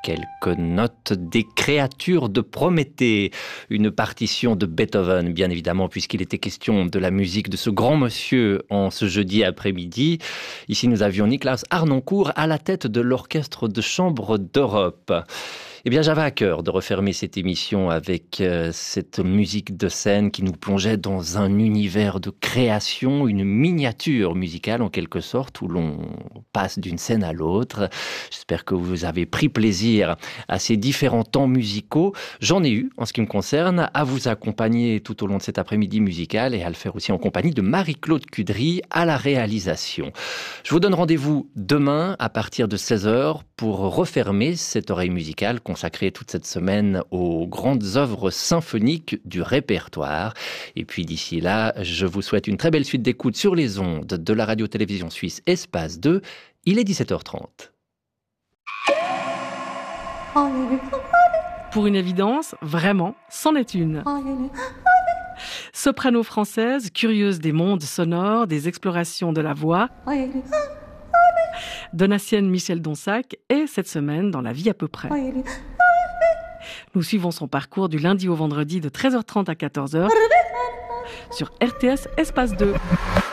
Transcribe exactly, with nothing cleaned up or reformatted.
quelques notes des créatures de Prométhée, une partition de Beethoven, bien évidemment, puisqu'il était question de la musique de ce grand monsieur en ce jeudi après-midi. Ici, nous avions Nicolas Harnoncourt à la tête de l'Orchestre de chambre d'Europe. Eh bien, j'avais à cœur de refermer cette émission avec euh, cette musique de scène qui nous plongeait dans un univers de création, une miniature musicale en quelque sorte, où l'on passe d'une scène à l'autre. J'espère que vous avez pris plaisir à ces différents temps musicaux. J'en ai eu, en ce qui me concerne, à vous accompagner tout au long de cet après-midi musical et à le faire aussi en compagnie de Marie-Claude Cudry à la réalisation. Je vous donne rendez-vous demain à partir de seize heures pour refermer cette oreille musicale consacré toute cette semaine aux grandes œuvres symphoniques du répertoire. Et puis d'ici là, je vous souhaite une très belle suite d'écoute sur les ondes de la radio-télévision suisse Espace deux. Il est dix-sept heures trente. Pour une évidence, vraiment, c'en est une. Soprano française, curieuse des mondes sonores, des explorations de la voix, Donatienne Michel Donsac est cette semaine dans La vie à peu près. Nous suivons son parcours du lundi au vendredi de treize heures trente à quatorze heures sur R T S Espace deux.